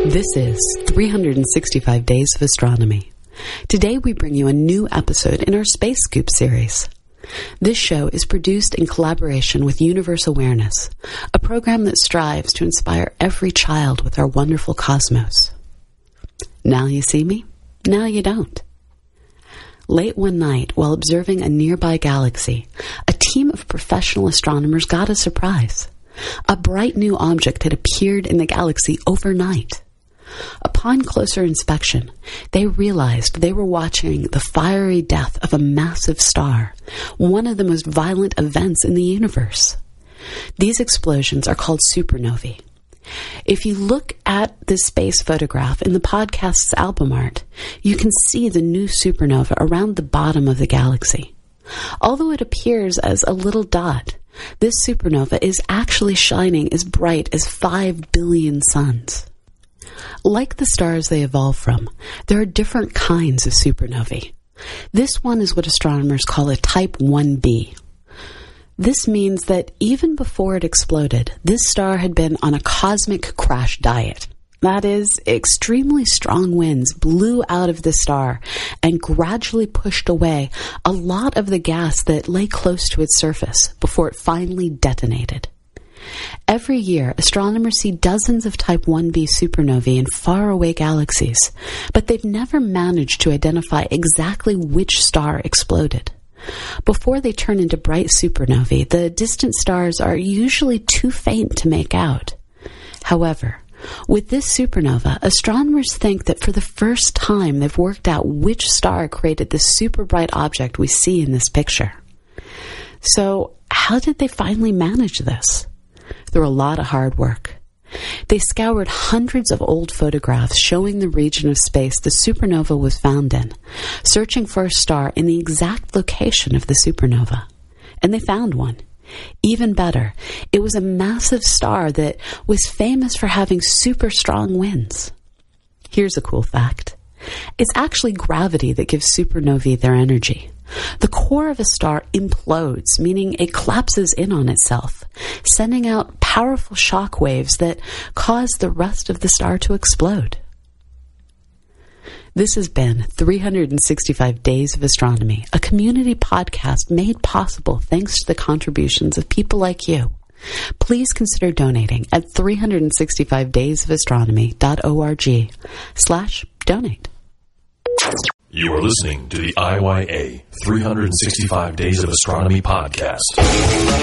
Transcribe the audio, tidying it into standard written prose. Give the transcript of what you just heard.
This is 365 Days of Astronomy. Today we bring you a new episode in our Space Scoop series. This show is produced in collaboration with Universe Awareness, a program that strives to inspire every child with our wonderful cosmos. Now you see me, now you don't. Late one night, while observing a nearby galaxy, a team of professional astronomers got a surprise. A bright new object had appeared in the galaxy overnight. Upon closer inspection, they realized they were watching the fiery death of a massive star, one of the most violent events in the universe. These explosions are called supernovae. If you look at this space photograph in the podcast's album art, you can see the new supernova around the bottom of the galaxy. Although it appears as a little dot, this supernova is actually shining as bright as 5 billion suns. Like the stars they evolve from, there are different kinds of supernovae. This one is what astronomers call a Type 1b. This means that even before it exploded, this star had been on a cosmic crash diet. That is, extremely strong winds blew out of the star and gradually pushed away a lot of the gas that lay close to its surface before it finally detonated. Every year, astronomers see dozens of Type 1b supernovae in faraway galaxies, but they've never managed to identify exactly which star exploded. Before they turn into bright supernovae, the distant stars are usually too faint to make out. However, with this supernova, astronomers think that for the first time they've worked out which star created the super bright object we see in this picture. So, how did they finally manage this? Through a lot of hard work. They scoured hundreds of old photographs showing the region of space the supernova was found in, searching for a star in the exact location of the supernova. And they found one. Even better, it was a massive star that was famous for having super strong winds. Here's a cool fact. It's actually gravity that gives supernovae their energy. The core of a star implodes, meaning it collapses in on itself, sending out powerful shock waves that cause the rest of the star to explode. This has been 365 Days of Astronomy, a community podcast made possible thanks to the contributions of people like you. Please consider donating at 365daysofastronomy.org/donate. You are listening to the IYA 365 Days of Astronomy podcast.